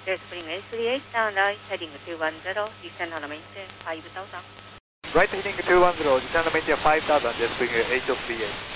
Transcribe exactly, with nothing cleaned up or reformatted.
Jet Spring eight three eight, down right, heading two one zero, descend on a maintain five thousand. Right heading two one zero, descend on maintain five thousand, Jet Spring eight three eight.